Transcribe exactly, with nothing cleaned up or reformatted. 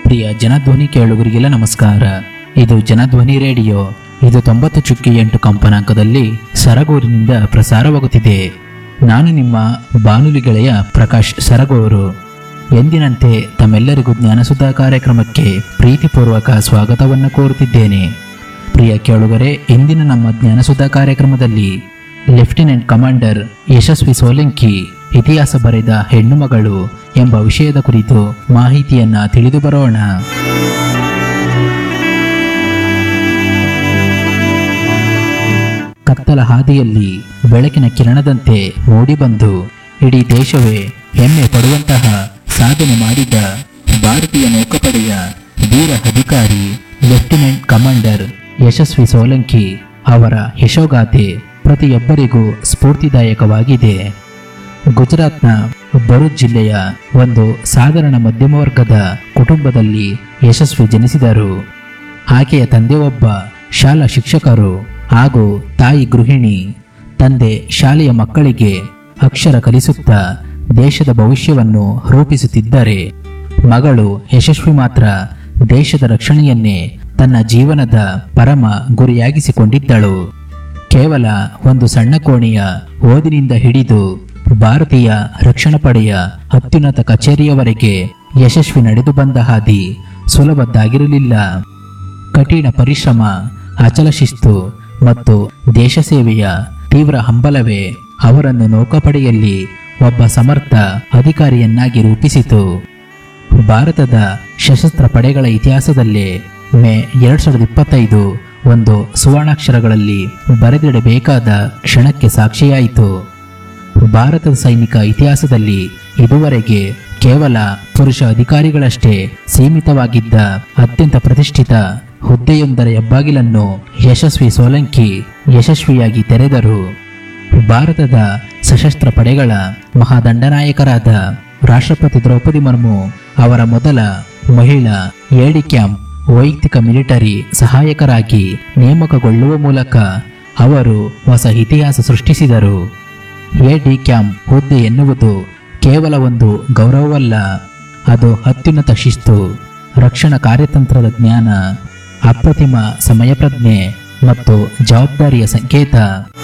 ಪ್ರಿಯ ಜನಧ್ವನಿ ಕೇಳುಗರಿಗೆಲ್ಲ ನಮಸ್ಕಾರ. ಇದು ಜನಧ್ವನಿ ರೇಡಿಯೋ. ಇದು ತೊಂಬತ್ತು ಚುಕ್ಕಿ ಎಂಟು ಕಂಪನಾಂಕದಲ್ಲಿ ಸರಗೂರಿನಿಂದ ಪ್ರಸಾರವಾಗುತ್ತಿದೆ. ನಾನು ನಿಮ್ಮ ಬಾನುಲಿ ಗೆಳೆಯ ಪ್ರಕಾಶ್ ಸರಗೂರು. ಎಂದಿನಂತೆ ತಮ್ಮೆಲ್ಲರಿಗೂ ಜ್ಞಾನಸುಧಾ ಕಾರ್ಯಕ್ರಮಕ್ಕೆ ಪ್ರೀತಿಪೂರ್ವಕ ಸ್ವಾಗತವನ್ನು ಕೋರುತ್ತಿದ್ದೇನೆ. ಪ್ರಿಯ ಕೇಳುಗರೆ, ಇಂದಿನ ನಮ್ಮ ಜ್ಞಾನಸುಧಾ ಕಾರ್ಯಕ್ರಮದಲ್ಲಿ ಲೆಫ್ಟಿನೆಂಟ್ ಕಮಾಂಡರ್ ಯಶಸ್ವಿ ಸೋಲಂಕಿ ಇತಿಹಾಸ ಬರೆದ ಹೆಣ್ಣು ಮಗಳು ಎಂಬ ವಿಷಯದ ಕುರಿತು ಮಾಹಿತಿಯನ್ನ ತಿಳಿದು ಬರೋಣ. ಕತ್ತಲ ಹಾದಿಯಲ್ಲಿ ಬೆಳಕಿನ ಕಿರಣದಂತೆ ಮೂಡಿಬಂದು ಇಡೀ ದೇಶವೇ ಹೆಮ್ಮೆ ಪಡುವಂತಹ ಸಾಧನೆ ಮಾಡಿದ ಭಾರತೀಯ ನೌಕಾಪಡೆಯ ವೀರ ಅಧಿಕಾರಿ ಲೆಫ್ಟಿನೆಂಟ್ ಕಮಾಂಡರ್ ಯಶಸ್ವಿ ಸೋಲಂಕಿ ಅವರ ಯಶೋಗಾಥೆ ಪ್ರತಿಯೊಬ್ಬರಿಗೂ ಸ್ಫೂರ್ತಿದಾಯಕವಾಗಿದೆ. ಗುಜರಾತ್ನ ಭರೂಚ್ ಜಿಲ್ಲೆಯ ಒಂದು ಸಾಧಾರಣ ಮಧ್ಯಮ ವರ್ಗದ ಕುಟುಂಬದಲ್ಲಿ ಯಶಸ್ವಿ ಜನಿಸಿದರು. ಆಕೆಯ ತಂದೆ ಒಬ್ಬ ಶಾಲಾ ಶಿಕ್ಷಕರು ಹಾಗೂ ತಾಯಿ ಗೃಹಿಣಿ. ತಂದೆ ಶಾಲೆಯ ಮಕ್ಕಳಿಗೆ ಅಕ್ಷರ ಕಲಿಸುತ್ತಾ ದೇಶದ ಭವಿಷ್ಯವನ್ನು ರೂಪಿಸುತ್ತಿದ್ದರೆ, ಮಗಳು ಯಶಸ್ವಿ ಮಾತ್ರ ದೇಶದ ರಕ್ಷಣೆಯನ್ನೇ ತನ್ನ ಜೀವನದ ಪರಮ ಗುರಿಯಾಗಿಸಿಕೊಂಡಿದ್ದಳು. ಕೇವಲ ಒಂದು ಸಣ್ಣ ಕೋಣೆಯ ಓದಿನಿಂದ ಹಿಡಿದು ಭಾರತೀಯ ರಕ್ಷಣಾ ಪಡೆಯ ಅತ್ಯುನ್ನತ ಕಚೇರಿಯವರೆಗೆ ಯಶಸ್ವಿ ನಡೆದು ಬಂದ ಹಾದಿ ಸುಲಭದ್ದಾಗಿರಲಿಲ್ಲ. ಕಠಿಣ ಪರಿಶ್ರಮ, ಅಚಲ ಶಿಸ್ತು ಮತ್ತು ದೇಶ ಸೇವೆಯ ತೀವ್ರ ಹಂಬಲವೇ ಅವರನ್ನು ನೌಕಾಪಡೆಯಲ್ಲಿ ಒಬ್ಬ ಸಮರ್ಥ ಅಧಿಕಾರಿಯನ್ನಾಗಿ ರೂಪಿಸಿತು. ಭಾರತದ ಸಶಸ್ತ್ರ ಪಡೆಗಳ ಇತಿಹಾಸದಲ್ಲೇ ಮೇ ಎರಡ್ ಸಾವಿರದ ಇಪ್ಪತ್ತೈದು ಒಂದು ಸುವರ್ಣಾಕ್ಷರಗಳಲ್ಲಿ ಬರೆದಿಡಬೇಕಾದ ಕ್ಷಣಕ್ಕೆ ಸಾಕ್ಷಿಯಾಯಿತು. ಭಾರತದ ಸೈನಿಕ ಇತಿಹಾಸದಲ್ಲಿ ಇದುವರೆಗೆ ಕೇವಲ ಪುರುಷ ಅಧಿಕಾರಿಗಳಷ್ಟೇ ಸೀಮಿತವಾಗಿದ್ದ ಅತ್ಯಂತ ಪ್ರತಿಷ್ಠಿತ ಹುದ್ದೆಯೊಂದರ ಹೆಬ್ಬಾಗಿಲನ್ನು ಯಶಸ್ವಿ ಸೋಲಂಕಿ ಯಶಸ್ವಿಯಾಗಿ ತೆರೆದರು. ಭಾರತದ ಸಶಸ್ತ್ರ ಪಡೆಗಳ ಮಹಾದಂಡನಾಯಕರಾದ ರಾಷ್ಟ್ರಪತಿ ದ್ರೌಪದಿ ಮುರ್ಮು ಅವರ ಮೊದಲ ಮಹಿಳಾ ಎಡಿ ಕ್ಯಾಂಪ್ ವೈಯಕ್ತಿಕ ಮಿಲಿಟರಿ ಸಹಾಯಕರಾಗಿ ನೇಮಕಗೊಳ್ಳುವ ಮೂಲಕ ಅವರು ಹೊಸ ಇತಿಹಾಸ ಸೃಷ್ಟಿಸಿದರು. ಎಡಿ ಕ್ಯಾಂಪ್ ಹುದ್ದೆ ಎನ್ನುವುದು ಕೇವಲ ಒಂದು ಗೌರವವಲ್ಲ, ಅದು ಅತ್ಯುನ್ನತ ಶಿಸ್ತು, ರಕ್ಷಣಾ ಕಾರ್ಯತಂತ್ರದ ಜ್ಞಾನ, ಅಪ್ರತಿಮ ಸಮಯ ಪ್ರಜ್ಞೆ ಮತ್ತು ಜವಾಬ್ದಾರಿಯ ಸಂಕೇತ.